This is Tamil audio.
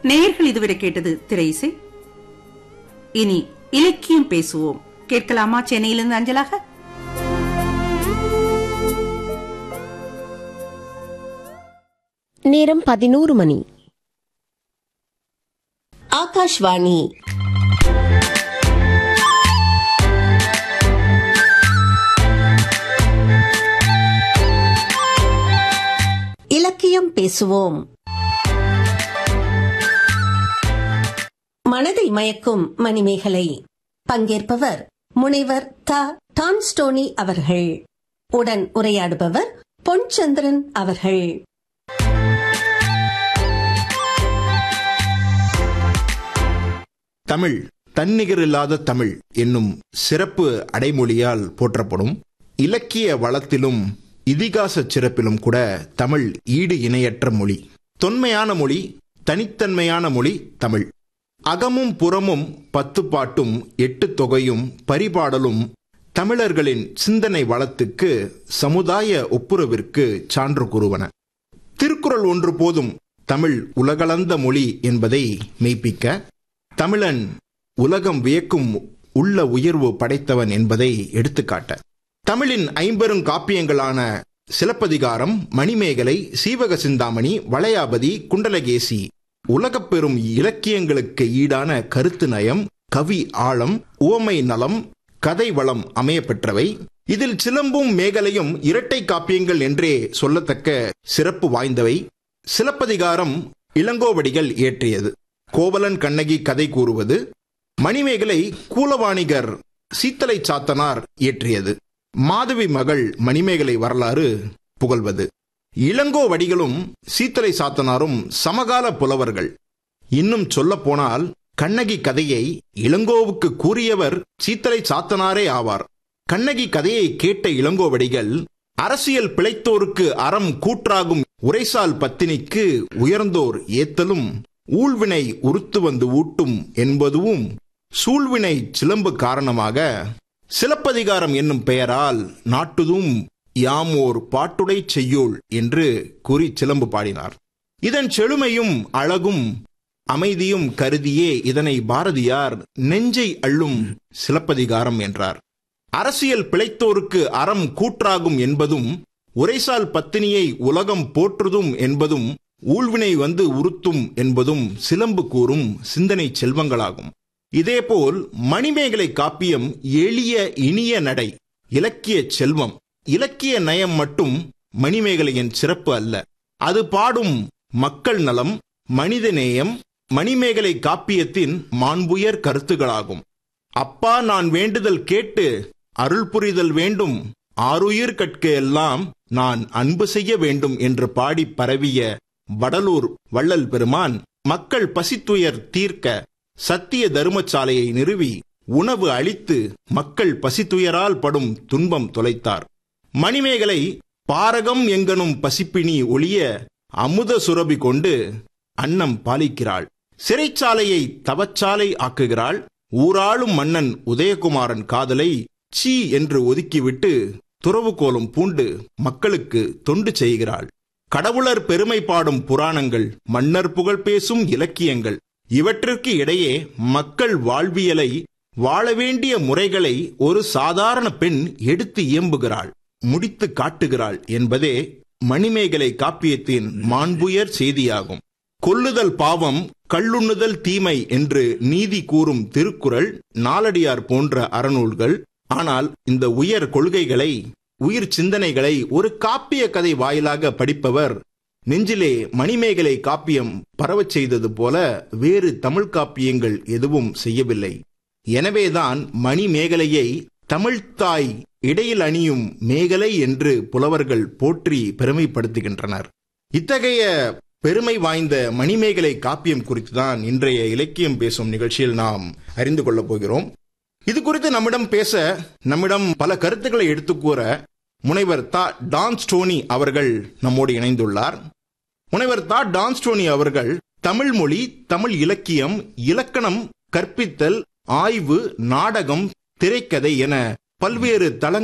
நேயர்கள் இதுவரை கேட்டது திரை இசை. இனி இலக்கியம் பேசுவோம். கேட்கலாமா? சென்னையிலிருந்து அஞ்சலாக. நேரம் 11 மணி. ஆகாஷ்வாணி. இலக்கியம் பேசுவோம். மனதை மயக்கும் மணிமேகலை. பங்கேற்பவர் முனைவர் டான்ஸ்டோனி அவர்கள். உடன் உரையாடுபவர் பொன்சந்திரன் அவர்கள். தமிழ் தன்னிகரில்லாத தமிழ் என்னும் சிறப்பு அடைமொழியால் போற்றப்படும். இலக்கிய வளத்திலும் இதிகாச சிறப்பிலும் கூட தமிழ் ஈடு இணையற்ற மொழி. தொன்மையான மொழி, தனித்தன்மையான மொழி தமிழ். அகமும் புறமும் 10 பாட்டும் 8 தொகையும் பரிபாடலும் தமிழர்களின் சிந்தனை வளத்துக்கு, சமுதாய ஒப்புரவிற்கு சான்று கூறுவன. திருக்குறள் ஒன்று போதும் தமிழ் உலகளந்த மொழி என்பதை மெய்ப்பிக்க. தமிழன் உலகம் வியக்கும் உள்ள உயர்வு படைத்தவன் என்பதை எடுத்துக்காட்ட. தமிழின் 50 காப்பியங்களான சிலப்பதிகாரம், மணிமேகலை, சீவக சிந்தாமணி, வளையாபதி, குண்டலகேசி உலகப் பெரும் இலக்கியங்களுக்கு ஈடான கருத்து நயம், கவி ஆழம், உவமை நலம், கதை வளம் அமைய பெற்றவை. இதில் சிலம்பும் மேகலையும் இரட்டை காப்பியங்கள் என்றே சொல்லத்தக்க சிறப்பு வாய்ந்தவை. சிலப்பதிகாரம் இளங்கோவடிகள் இயற்றியது. கோவலன் கண்ணகி கதை கூறுவது. மணிமேகலை கூலவாணிகர் சீத்தலை சாத்தனார் இயற்றியது. மாதவி மகள் மணிமேகலை வரலாறு புகழ்வது. இளங்கோவடிகளும் சீத்தலை சாத்தனாரும் சமகால புலவர்கள். இன்னும் சொல்ல போனால் கண்ணகி கதையை இளங்கோவுக்கு கூறியவர் சீத்தலை சாத்தனாரே ஆவார். கண்ணகி கதையை கேட்ட இளங்கோவடிகள், அரசியல் பிழைத்தோருக்கு அறம் கூற்றாகும் உரைசால் பத்தினிக்கு உயர்ந்தோர் ஏத்தலும் ஊழ்வினை உறுத்து வந்து ஊட்டும் என்பதும் சூழ்வினை சிலம்பு காரணமாக சிலப்பதிகாரம் என்னும் பெயரால் நாட்டுதும் யாமோர் பாட்டுடை செய்யோள் என்று கூறி சிலம்பு பாடினார். இதன் செழுமையும் அழகும் அமைதியும் கருதியே இதனை பாரதியார் நெஞ்சை அள்ளும் சிலப்பதிகாரம் என்றார். அரசியல் பிழைத்தோருக்கு அறம் கூற்றாகும் என்பதும், உரைசால் பத்தினியை உலகம் போற்றுதும் என்பதும், ஊழ்வினை வந்து உறுத்தும் என்பதும் சிலம்பு கூறும் சிந்தனை செல்வங்களாகும். இதேபோல் மணிமேகலை காப்பியம் எளிய இனிய நடை, இலக்கிய செல்வம். இலக்கிய நயம் மட்டும் மணிமேகலையின் சிறப்பு அல்ல, அது பாடும் மக்கள் நலம், மனித நேயம் மணிமேகலை காப்பியத்தின் மாண்புயர் கருத்துகளாகும். அப்பா நான் வேண்டுதல் கேட்டு அருள் புரிதல் வேண்டும், ஆருயிர் கற்க எல்லாம் நான் அன்பு செய்ய வேண்டும் என்று பாடி பரவிய வடலூர் வள்ளல் பெருமான் மக்கள் பசித்துயர் தீர்க்க சத்திய தர்மசாலையை நிறுவி உணவு அளித்து மக்கள் பசித்துயரால் படும் துன்பம் தொலைத்தார். மணிமேகலை பாரகம் எங்கனும் பசிப்பினி ஒளிய அமுத சுரபி கொண்டு அன்னம் பாலிக்கிறாள். சிறைச்சாலையை தவச்சாலை ஆக்குகிறாள். ஊராளும் மன்னன் உதயகுமாரன் காதலை சீ என்று ஒதுக்கிவிட்டு துறவு கோலம் பூண்டு மக்களுக்கு தொண்டு செய்கிறாள். கடவுளர் பெருமை பாடும் புராணங்கள், மன்னர் புகழ் பேசும் இலக்கியங்கள், இவற்றிற்கு இடையே மக்கள் வாழ்வியலை, வாழ வேண்டிய முறைகளை ஒரு சாதாரண பெண் எடுத்து இயம்புகிறாள், முடித்து காட்டுகிறாள் என்பதே மணிமேகலை காப்பியத்தின் மாண்புயர் செய்தியாகும். கொல்லுதல் பாவம், கள்ளுண்ணுதல் தீமை என்று நீதி கூறும் திருக்குறள், நாலடியார் போன்ற அறநூல்கள். ஆனால் இந்த உயர் கொள்கைகளை, உயிர் சிந்தனைகளை ஒரு காப்பிய கதை வாயிலாக படிப்பவர் நெஞ்சிலே மணிமேகலை காப்பியம் பரவச் செய்தது போல வேறு தமிழ் காப்பியங்கள் எதுவும் செய்யவில்லை. எனவேதான் மணிமேகலையை தமிழ்த்தாய் இடையில் அணியும் மேகலை என்று புலவர்கள் போற்றி பெருமைப்படுத்துகின்றனர். இத்தகைய பெருமை வாய்ந்த மணிமேகலை காப்பியம் குறித்துதான் இன்றைய இலக்கியம் பேசும் நிகழ்ச்சியில் நாம் அறிந்து கொள்ளப் போகிறோம். இது குறித்து நம்மிடம் பேச, நம்மிடம் பல கருத்துக்களை எடுத்துக்கூற முனைவர் டான்ஸ்டோனி அவர்கள் நம்மோடு இணைந்துள்ளார். முனைவர் டான்ஸ்டோனி அவர்கள் தமிழ் மொழி, தமிழ் இலக்கியம், இலக்கணம் கற்பித்தல், ஆய்வு, நாடகம், திரைக்கதை என பல்வேறு தளங்கள்